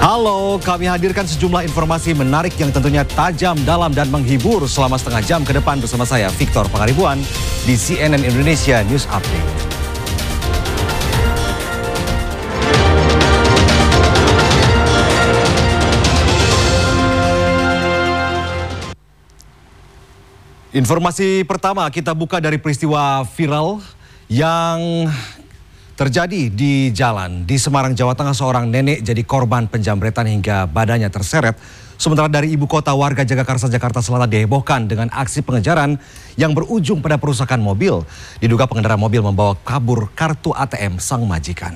Halo, kami hadirkan sejumlah informasi menarik yang tentunya tajam, dalam, dan menghibur selama setengah jam ke depan bersama saya, Victor Pangaribuan, di CNN Indonesia News Update. Informasi pertama kita buka dari peristiwa viral yang terjadi di jalan di Semarang, Jawa Tengah. Seorang nenek jadi korban penjamretan hingga badannya terseret. Sementara dari ibu kota, warga Jagakarsa, Jakarta Selatan dihebohkan dengan aksi pengejaran yang berujung pada perusakan mobil. Diduga pengendara mobil membawa kabur kartu ATM sang majikan.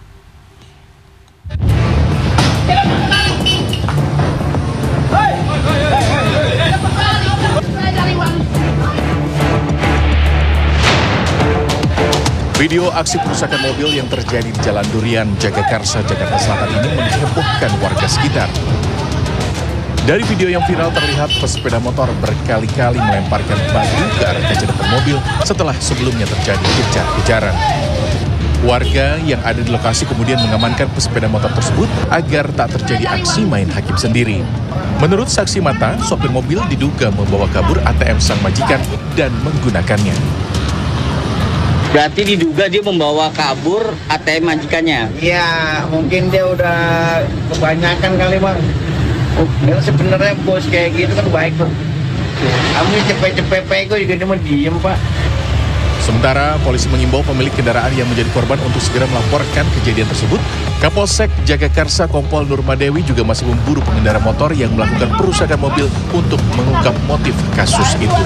Video aksi perusakan mobil yang terjadi di Jalan Durian, Jagakarsa, Jakarta Selatan ini menghebohkan warga sekitar. Dari video yang viral terlihat pesepeda motor berkali-kali melemparkan batu ke arah kaca depan mobil setelah sebelumnya terjadi kejar-kejaran. Warga yang ada di lokasi kemudian mengamankan pesepeda motor tersebut agar tak terjadi aksi main hakim sendiri. Menurut saksi mata, sopir mobil diduga membawa kabur ATM sang majikan dan menggunakannya. Berarti diduga dia membawa kabur ATM majikannya? Iya, mungkin dia udah kebanyakan kali, Bang. Dan sebenarnya bos kayak gitu kan baik, Bang. Kamu cepet-cepet pego juga dia mau diem, Pak. Sementara polisi mengimbau pemilik kendaraan yang menjadi korban untuk segera melaporkan kejadian tersebut. Kapolsek Jagakarsa Kompol Nurmadewi juga masih memburu pengendara motor yang melakukan perusakan mobil untuk mengungkap motif kasus itu.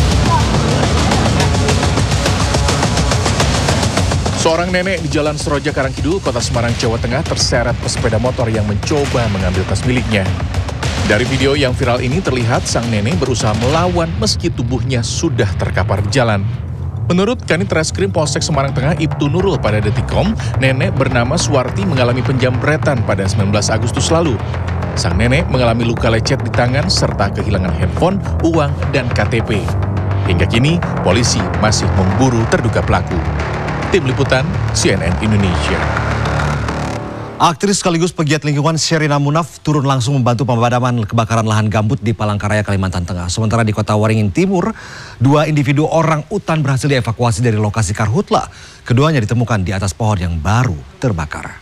Seorang nenek di Jalan Seroja Karangkidul, Kota Semarang, Jawa Tengah terseret pesepeda motor yang mencoba mengambil tas miliknya. Dari video yang viral ini terlihat sang nenek berusaha melawan meski tubuhnya sudah terkapar di jalan. Menurut Kanit Reskrim Polsek Semarang Tengah Ibtu Nurul pada Detikcom, nenek bernama Suwarti mengalami penjamretan pada 19 Agustus lalu. Sang nenek mengalami luka lecet di tangan serta kehilangan handphone, uang, dan KTP. Hingga kini, polisi masih memburu terduga pelaku. Tim Liputan CNN Indonesia. Aktris sekaligus pegiat lingkungan Sherina Munaf turun langsung membantu pemadaman kebakaran lahan gambut di Palangkaraya, Kalimantan Tengah. Sementara di Kota Waringin Timur, 2 individu orang utan berhasil dievakuasi dari lokasi karhutla. Keduanya ditemukan di atas pohon yang baru terbakar.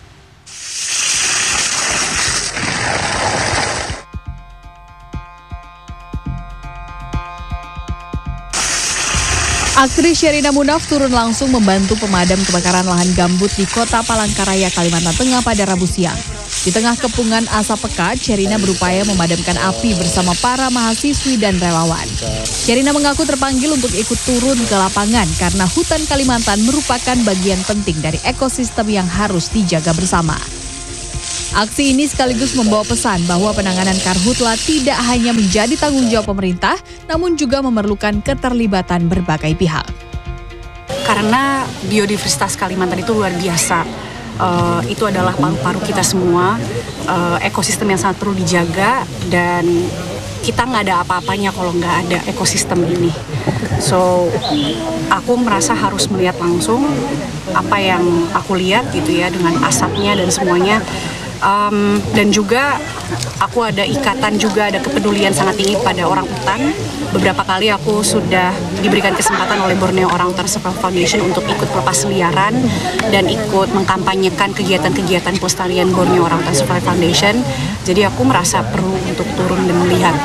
Aktris Sherina Munaf turun langsung membantu pemadam kebakaran lahan gambut di Kota Palangkaraya, Kalimantan Tengah pada Rabu siang. Di tengah kepungan asap pekat, Sherina berupaya memadamkan api bersama para mahasiswi dan relawan. Sherina mengaku terpanggil untuk ikut turun ke lapangan karena hutan Kalimantan merupakan bagian penting dari ekosistem yang harus dijaga bersama. Aksi ini sekaligus membawa pesan bahwa penanganan karhutla tidak hanya menjadi tanggung jawab pemerintah, namun juga memerlukan keterlibatan berbagai pihak. Karena biodiversitas Kalimantan itu luar biasa, itu adalah paru-paru kita semua, ekosistem yang sangat perlu dijaga, dan kita nggak ada apa-apanya kalau nggak ada ekosistem ini. So, aku merasa harus melihat langsung apa yang aku lihat gitu ya, dengan asapnya dan semuanya. Dan juga aku ada ikatan juga, ada kepedulian sangat tinggi pada orang hutan. Beberapa kali aku sudah diberikan kesempatan oleh Borneo Orangutan Survival Foundation untuk ikut pelepas liaran dan ikut mengkampanyekan kegiatan-kegiatan pelestarian Borneo Orangutan Survival Foundation. Jadi aku merasa perlu untuk turun dan melihat.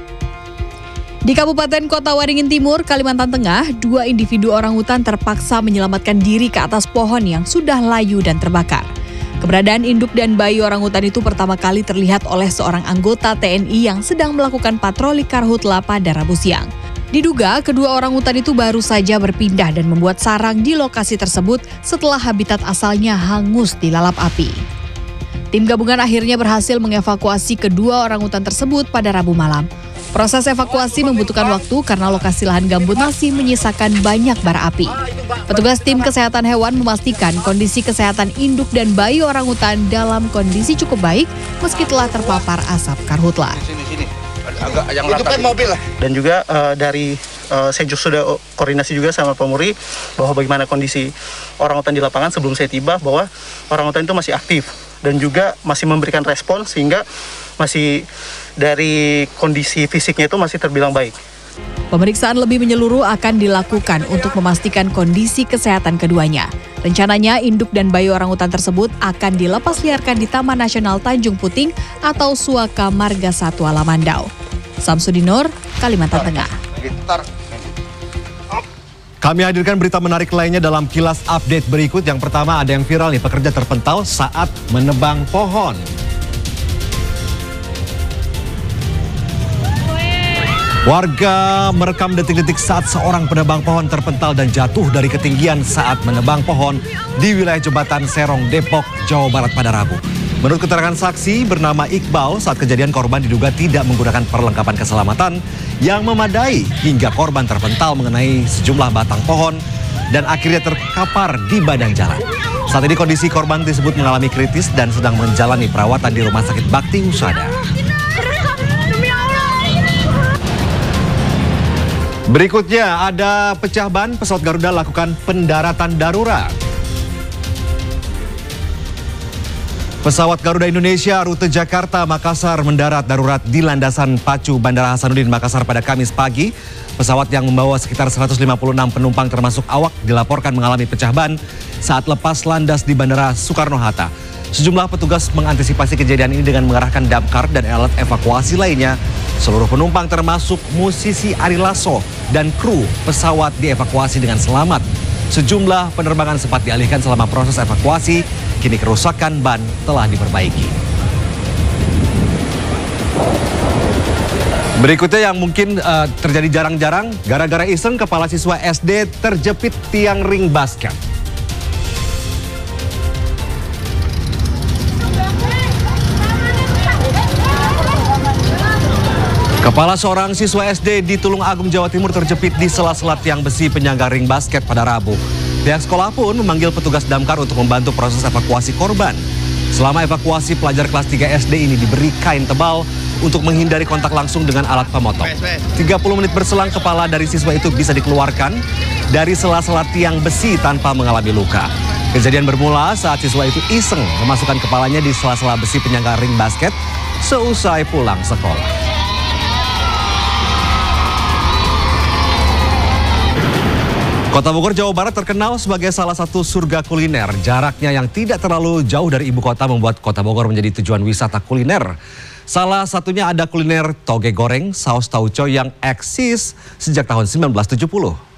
Di Kabupaten Kota Waringin Timur, Kalimantan Tengah, 2 individu orangutan terpaksa menyelamatkan diri ke atas pohon yang sudah layu dan terbakar. Keberadaan induk dan bayi orangutan itu pertama kali terlihat oleh seorang anggota TNI yang sedang melakukan patroli karhutla pada Rabu siang. Diduga kedua orangutan itu baru saja berpindah dan membuat sarang di lokasi tersebut setelah habitat asalnya hangus dilalap api. Tim gabungan akhirnya berhasil mengevakuasi kedua orangutan tersebut pada Rabu malam. Proses evakuasi membutuhkan waktu karena lokasi lahan gambut masih menyisakan banyak bara api. Petugas tim kesehatan hewan memastikan kondisi kesehatan induk dan bayi orangutan dalam kondisi cukup baik meski telah terpapar asap karhutla. Itu kan mobil lah. Dan juga dari saya sudah koordinasi juga sama Pemuri bahwa bagaimana kondisi orangutan di lapangan sebelum saya tiba, bahwa orangutan itu masih aktif. dan juga masih memberikan respon sehingga masih dari kondisi fisiknya itu masih terbilang baik. Pemeriksaan lebih menyeluruh akan dilakukan untuk memastikan kondisi kesehatan keduanya. Rencananya induk dan bayi orangutan tersebut akan dilepas liarkan di Taman Nasional Tanjung Puting atau Suaka Marga Satwa Lamandau. Samsudin Nur, Kalimantan Tengah. Kami hadirkan berita menarik lainnya dalam kilas update berikut. Yang pertama ada yang viral nih, pekerja terpental saat menebang pohon. Warga merekam detik-detik saat seorang penebang pohon terpental dan jatuh dari ketinggian saat menebang pohon di wilayah Jembatan Serong, Depok, Jawa Barat pada Rabu. Menurut keterangan saksi bernama Iqbal, saat kejadian korban diduga tidak menggunakan perlengkapan keselamatan yang memadai hingga korban terpental mengenai sejumlah batang pohon dan akhirnya terkapar di badan jalan. Saat ini kondisi korban disebut mengalami kritis dan sedang menjalani perawatan di Rumah Sakit Bakti Husada. Berikutnya ada pecah ban, pesawat Garuda lakukan pendaratan darurat. Pesawat Garuda Indonesia rute Jakarta-Makassar mendarat darurat di landasan pacu Bandara Hasanuddin Makassar pada Kamis pagi. Pesawat yang membawa sekitar 156 penumpang termasuk awak dilaporkan mengalami pecah ban saat lepas landas di Bandara Soekarno-Hatta. Sejumlah petugas mengantisipasi kejadian ini dengan mengerahkan damkar dan alat evakuasi lainnya. Seluruh penumpang termasuk musisi Ari Lasso dan kru pesawat dievakuasi dengan selamat. Sejumlah penerbangan sempat dialihkan selama proses evakuasi. Kini kerusakan ban telah diperbaiki. Berikutnya yang mungkin terjadi jarang-jarang, gara-gara iseng kepala siswa SD terjepit tiang ring basket. Kepala seorang siswa SD di Tulung Agung, Jawa Timur terjepit di sela-sela tiang besi penyangga ring basket pada Rabu. Pihak sekolah pun memanggil petugas damkar untuk membantu proses evakuasi korban. Selama evakuasi, pelajar kelas 3 SD ini diberi kain tebal untuk menghindari kontak langsung dengan alat pemotong. 30 menit berselang, kepala dari siswa itu bisa dikeluarkan dari sela-sela tiang besi tanpa mengalami luka. Kejadian bermula saat siswa itu iseng memasukkan kepalanya di sela-sela besi penyangga ring basket seusai pulang sekolah. Kota Bogor, Jawa Barat terkenal sebagai salah satu surga kuliner. Jaraknya yang tidak terlalu jauh dari ibu kota membuat Kota Bogor menjadi tujuan wisata kuliner. Salah satunya ada kuliner toge goreng, saus tauco yang eksis sejak tahun 1970.